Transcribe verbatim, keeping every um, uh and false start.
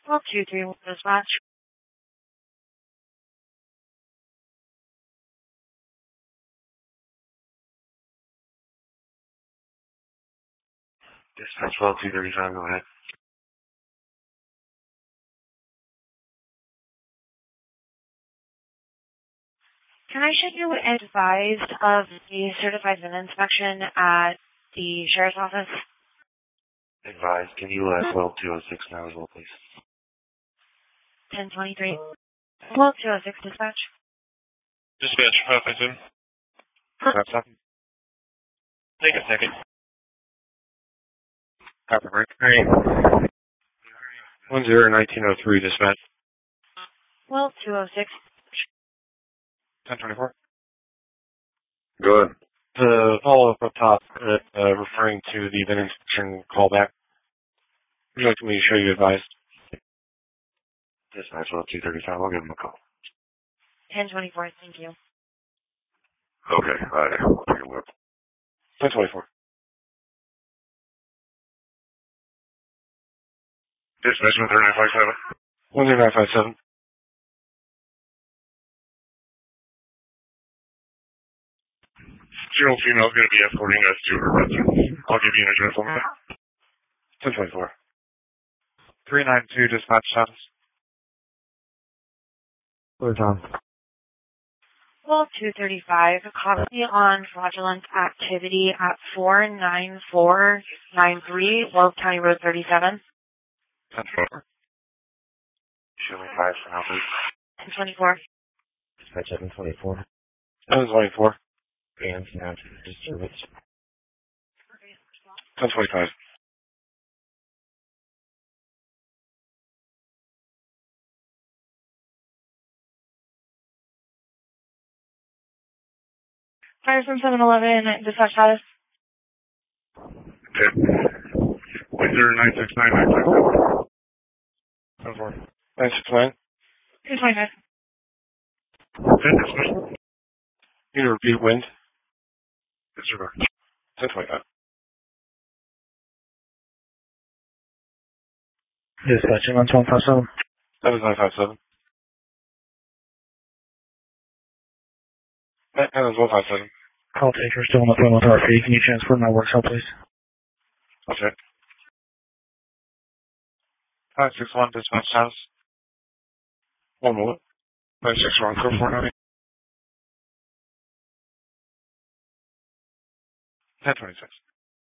twelve two three one dispatch. Dispatch twelve two thirty-five, go ahead. Can I should you advised of the certified V I N inspection at the sheriff's office? Advised, can you uh, twelve two oh six now as well, please? ten twenty-three. twelve two oh six dispatch. Dispatch, five five seven. Five seven. Take a second. Copy, break. Alright. one zero nineteen oh three, dispatch. twelve two oh six. ten twenty-four. Go ahead. The follow-up up top, uh, uh, referring to the V I N inspection callback. Would you like me to show you advised? Dispatch twelve two thirty-five, I'll give him a call. ten twenty-four, thank you. Okay, alright, I'll take a look. ten twenty-four. Dispatch one zero nine five seven. one zero nine five seven. General female is going to be escorting us to her residence. I'll give you an address on that. ten twenty-four. three nine two, dispatch status. Where's Tom? twelve two thirty-five. Copy on fraudulent activity at four nine four nine three, Wells County Road thirty-seven. ten twenty-four. Show me five for now, please. ten twenty-four. Dispatch seven twenty-four. ten twenty-four. And now disturbance. ten twenty-five. Fire from seven eleven, dispatch status. Okay. one zero nine six nine nine five seven. ten four. nine six nine. two twenty-five. ten dispatch. You need to repeat wind? Disregard. ten twenty-five. Dispatch one one five seven. That was nine five seven. That was one five seven. Call taker still on the phone with R P. Can you transfer my workshop, please? Okay. five six one, dispatch status. One moment. five six one, go for it. ten twenty-six.